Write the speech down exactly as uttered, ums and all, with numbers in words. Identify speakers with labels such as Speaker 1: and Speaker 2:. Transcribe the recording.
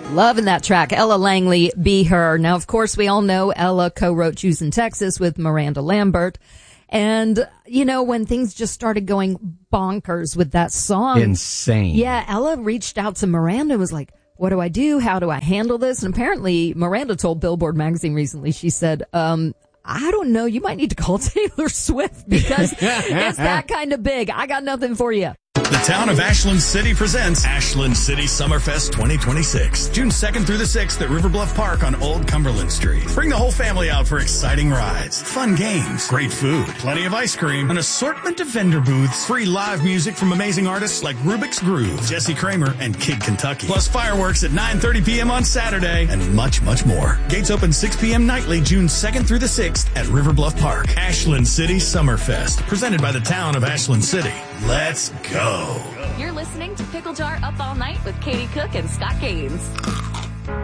Speaker 1: Loving that track. Ella Langley, Be Her. Now, of course, we all know Ella co-wrote Choose in Texas with Miranda Lambert. And, you know, when things just started going bonkers with that song.
Speaker 2: Insane.
Speaker 1: Yeah, Ella reached out to Miranda and was like, what do I do? How do I handle this? And apparently Miranda told Billboard magazine recently, she said, um, I don't know. You might need to call Taylor Swift because it's that kind of big. I got nothing for you.
Speaker 3: The town of Ashland City presents Ashland City Summerfest twenty twenty-six, June second through the sixth at River Bluff Park on Old Cumberland Street. Bring the whole family out for exciting rides, fun games, great food, plenty of ice cream, an assortment of vendor booths, free live music from amazing artists like Rubik's Groove, Jesse Kramer, and Kid Kentucky, plus fireworks at nine thirty p.m. on Saturday, and much, much more. Gates open six p.m. nightly, June second through the sixth at River Bluff Park. Ashland City Summerfest, presented by the town of Ashland City. Let's go.
Speaker 4: You're listening to Pickle Jar Up All Night with Katie Cook and Scott Gaines.